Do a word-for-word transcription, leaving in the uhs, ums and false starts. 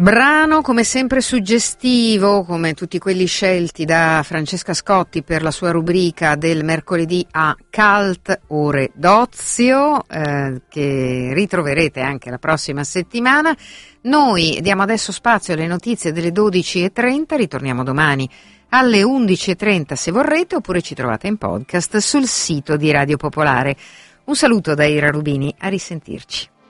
Brano come sempre suggestivo, come tutti quelli scelti da Francesca Scotti per la sua rubrica del mercoledì a Cult Ore d'Ozio, eh, che ritroverete anche la prossima settimana. Noi diamo adesso spazio alle notizie delle dodici e trenta, ritorniamo domani alle undici e trenta se vorrete, oppure ci trovate in podcast sul sito di Radio Popolare. Un saluto da Ira Rubini, a risentirci.